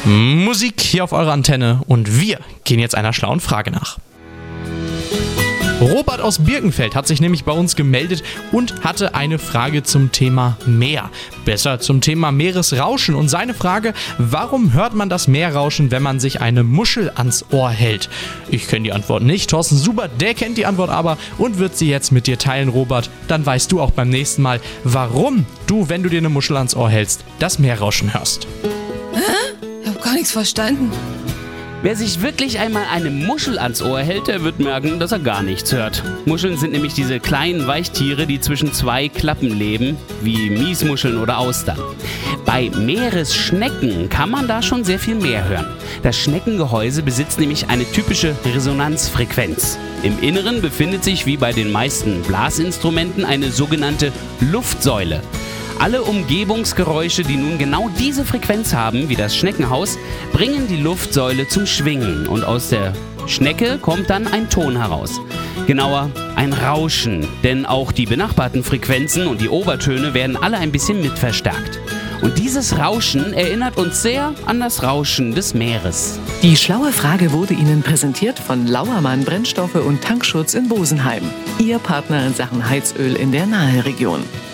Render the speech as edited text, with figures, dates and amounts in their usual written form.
Musik hier auf eurer Antenne und wir gehen jetzt einer schlauen Frage nach. Robert aus Birkenfeld hat sich nämlich bei uns gemeldet und hatte eine Frage zum Thema Meer. Besser zum Thema Meeresrauschen. Und seine Frage: Warum hört man das Meerrauschen, wenn man sich eine Muschel ans Ohr hält? Ich kenne die Antwort nicht. Thorsten Subert, der kennt die Antwort aber und wird sie jetzt mit dir teilen, Robert. Dann weißt du auch beim nächsten Mal, warum du, wenn du dir eine Muschel ans Ohr hältst, das Meerrauschen hörst. Ich hab gar nichts verstanden. Wer sich wirklich einmal eine Muschel ans Ohr hält, der wird merken, dass er gar nichts hört. Muscheln sind nämlich diese kleinen Weichtiere, die zwischen zwei Klappen leben, wie Miesmuscheln oder Austern. Bei Meeresschnecken kann man da schon sehr viel mehr hören. Das Schneckengehäuse besitzt nämlich eine typische Resonanzfrequenz. Im Inneren befindet sich, wie bei den meisten Blasinstrumenten, eine sogenannte Luftsäule. Alle Umgebungsgeräusche, die nun genau diese Frequenz haben, wie das Schneckenhaus, bringen die Luftsäule zum Schwingen und aus der Schnecke kommt dann ein Ton heraus. Genauer, ein Rauschen, denn auch die benachbarten Frequenzen und die Obertöne werden alle ein bisschen mitverstärkt. Und dieses Rauschen erinnert uns sehr an das Rauschen des Meeres. Die schlaue Frage wurde Ihnen präsentiert von Lauermann Brennstoffe und Tankschutz in Bosenheim. Ihr Partner in Sachen Heizöl in der Naheregion.